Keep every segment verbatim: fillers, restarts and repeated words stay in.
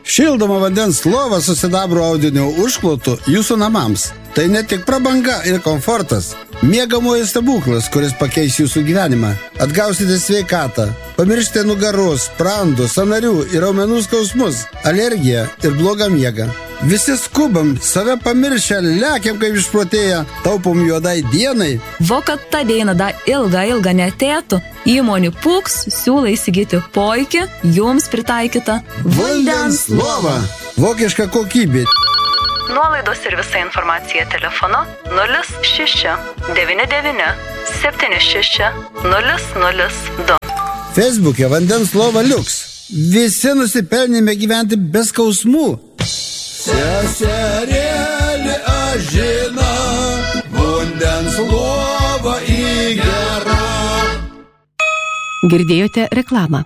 Šildomą vandens lovą su sidabro audinio užklotu jūsų namams. Tai ne tik prabanga ir komfortas. Miegamojo stebuklas, kuris pakeis jūsų gyvenimą. Atgausite sveikatą. Pamiršite nugaros, sprandų, sąnarių ir raumenų skausmus, alergiją ir blogą miegą. Visi skubam, save pamiršę, lekiam kaip išprotėję, taupom juodai dienai. Vo kad ta diena da ilga ilga netėtų, įmonių Puks siūlo įsigyti puikią, jums pritaikytą vandens lovą. Vokiška kokybė. Nuolaidos ir visa informacija telefonu nulis šeši devyni devyni septyni šeši nulis nulis du. Facebook'e vandens lova liuks. Visi nusipelnėme gyventi be skausmų. Seserėlė ažina, vandens lova į gerą. Girdėjote reklamą.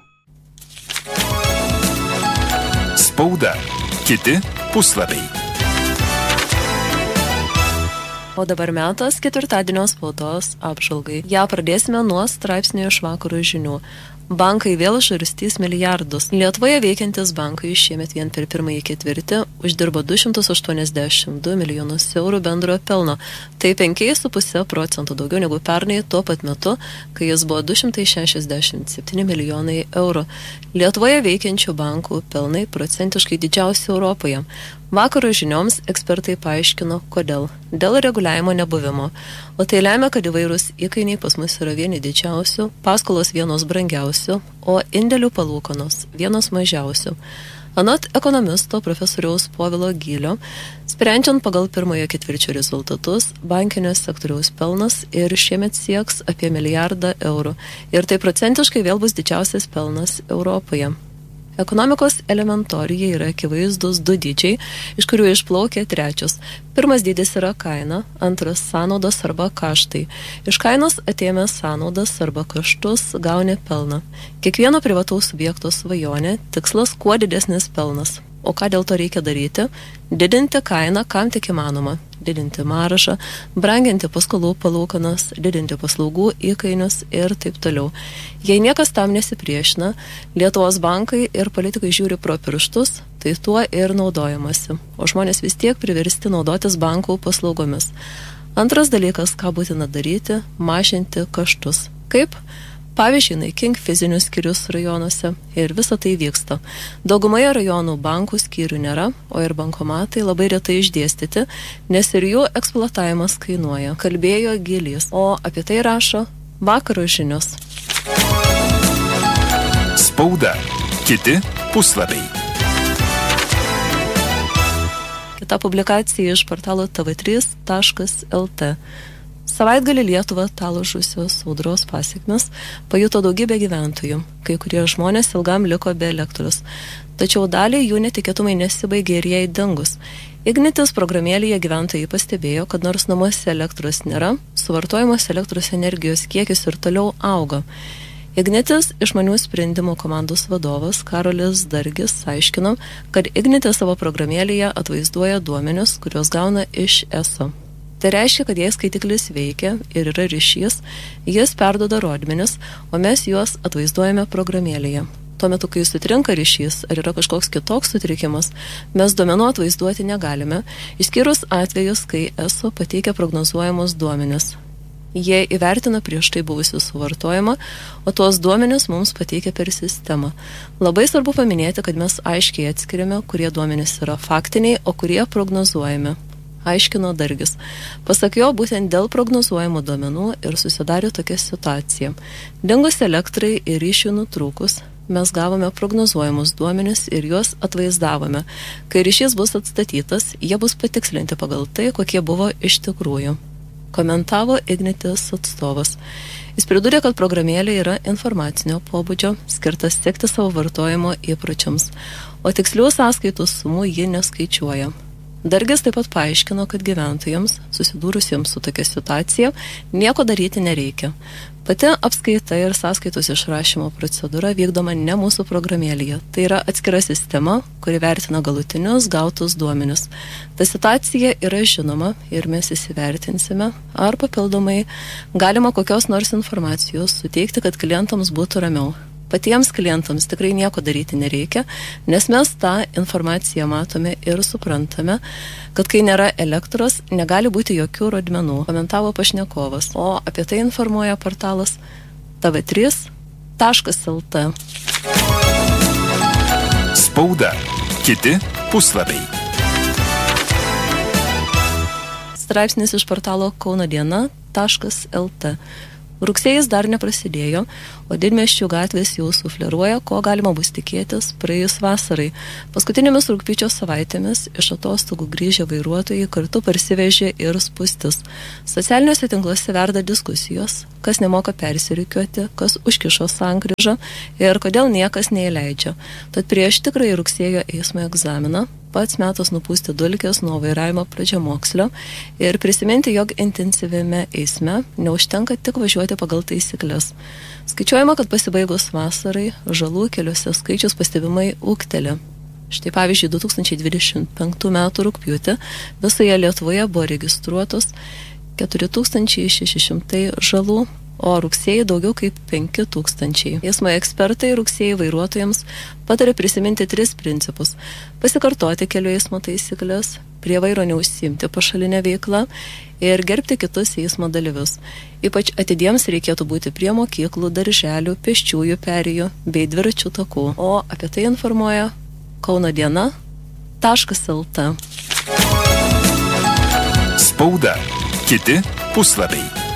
Spauda. Kiti puslapiai. O dabar metas ketvirtadienio spaudos apžvalgai. Ja pradėsime nuo straipsnio iš Vakaro žinių. Bankai vėl šarstys milijardus. Lietuvoje veikiantis bankai šiemet vien per pirmąjį ketvirtį uždirbo du šimtus aštuoniasdešimt du milijonus eurų bendrojo pelno. Tai penki su puse procentų daugiau negu pernai tuo pat metu, kai jis buvo du šimtai šešiasdešimt septyni milijonai eurų. Lietuvoje veikiančių bankų pelnai procentiškai didžiausi Europoje. Vakaro žinioms ekspertai paaiškino, kodėl. Dėl reguliavimo nebuvimo. O tai lemia, kad įvairūs įkainiai pas mus yra vieni didžiausių, paskolos vienos brangiausių, o indėlių palūkanos vienos mažiausių. Anot ekonomisto profesoriaus Povilo Gylio, sprendžiant pagal pirmojo ketvirčio rezultatus, bankinio sektoriaus pelnas ir šiemet sieks apie milijardą eurų. Ir tai procentiškai vėl bus didžiausias pelnas Europoje. Ekonomikos elementorijoje yra akivaizdus du dydžiai, iš kurių išplaukia trečias. Pirmas dydis yra kaina, antras sąnaudos arba kaštai. Iš kainos atėmęs sąnaudas arba kaštus gauni pelną. Kiekvieno privataus subjekto svajonė, tikslas kuo didesnis pelnas. O ką dėl to reikia daryti? Didinti kainą, kam tik įmanoma. Didinti maržą, branginti paskolų palūkanas, didinti paslaugų įkainius ir taip toliau. Jei niekas tam nesipriešina, Lietuvos bankai ir politikai žiūri pro pirštus, tai tuo ir naudojamasi. O žmonės vis tiek priversti naudotis bankų paslaugomis. Antras dalykas, ką būtina daryti, mažinti kaštus. Kaip? Pavyzdžiui, naikink fizinius skyrius rajonuose ir visa tai vyksta. Daugumoje rajonų bankų skyrių nėra, o ir bankomatai labai retai išdėstyti, nes ir jų eksploatavimas kainuoja. Kalbėjo Gylys, o apie tai rašo Vakaro žinios. Spauda. Kiti puslapiai. Kita publikacija iš portalo t v trys taškas l t. Savaitgalį Lietuvą talžusios audros pasekmes pajuto daugybė gyventojų. Kai kurie žmonės ilgam liko be elektros. Tačiau daliai jų netikėtumai nesibaigė ir jai dingus. Ignitis programėlėje gyventojai pastebėjo, kad nors namuose elektros nėra, suvartojamos elektros energijos kiekis ir toliau auga. Ignitis išmanių sprendimų komandos vadovas Karolis Dargis aiškino, kad Ignitis savo programėlėje atvaizduoja duomenis, kuriuos gauna iš E S O. Tai reiškia, kad jei skaitiklis veikia ir yra ryšys, jis perduoda rodmenis, o mes juos atvaizduojame programėlėje. Tuo metu, kai sutrinka ryšys ar yra kažkoks kitoks sutrikimas, mes duomenų atvaizduoti negalime, išskyrus atvejus, kai E S O pateikia prognozuojamus duomenis. Jie įvertina prieš tai buvusių suvartojimą, o tuos duomenis mums pateikia per sistemą. Labai svarbu paminėti, kad mes aiškiai atskiriame, kurie duomenys yra faktiniai, o kurie prognozuojami. Aiškino Dargis. Pasak jo, būtent dėl prognozuojamų duomenų ir susidarė tokia situacija. Dingus elektrai ir ryšių nutrūkus, mes gavome prognozuojamus duomenis ir juos atvaizdavome. Kai ryšys bus atstatytas, jie bus patikslinti pagal tai, kokie buvo iš tikrųjų. Komentavo Ignitis atstovas. Jis pridūrė, kad programėlė yra informacinio pobūdžio, skirtas sekti savo vartojimo įpročiams, o tikslių sąskaitų sumų ji neskaičiuoja. Dargis taip pat paaiškino, kad gyventojams, susidūrusiems su tokia situacija, nieko daryti nereikia. Pati apskaita ir sąskaitos išrašymo procedūra vykdoma ne mūsų programėlėje. Tai yra atskira sistema, kuri vertina galutinius gautus duomenis. Ta situacija yra žinoma ir mes įsivertinsime, ar papildomai galima kokios nors informacijos suteikti, kad klientams būtų ramiau. Patiems klientams tikrai nieko daryti nereikia, nes mes tą informaciją matome ir suprantame, kad kai nėra elektros, negali būti jokių rodmenų, komentavo pašnekovas, o apie tai informuoja portalas T V trys taškas L T. Spauda. Kiti puslapiai. Straipsnis iš portalo Kauno diena taškas L T. Rugsėjis dar neprasidėjo, o didmiesčių gatvės jau sufleruoja, ko galima bus tikėtis praėjus vasarai. Paskutinėmis rugpjūčio savaitėmis iš atostogų grįžę vairuotojai kartu parsivežė ir spūstis. Socialiniuose tinkluose verda diskusijos, kas nemoka persirikiuoti, kas užkišo sankryžą ir kodėl niekas neįleidžia. Tad prieš tikrąjį rugsėjo eismo egzaminą pats metas nupūsti dulkes nuo vairavimo pradžiamokslio ir prisiminti, jog intensyviame eisme neužtenka tik važiuoti pagal taisyklės. Skaičiuojama, kad pasibaigus vasarai žalų keliuose skaičius pastebimai ūgteli. Štai pavyzdžiui, du tūkstančiai dvidešimt penktų metų rugpjūtį visoje Lietuvoje buvo registruotos keturi tūkstančiai šeši šimtai žalų, o rugsėjai daugiau kaip penki tūkstančiai. Eismo ekspertai rugsėjai vairuotojams patarė prisiminti tris principus: pasikartoti kelių eismo taisyklės, prie vairo neužsiimti pašalinę veiklą ir gerbti kitus eismo dalyvius. Ypač atidiems reikėtų būti prie mokyklų, darželių, pėsčiųjų perėjų bei dviračių takų. O apie tai informuoja Kauno diena taškas L T. Spauda. Kiti puslapiai.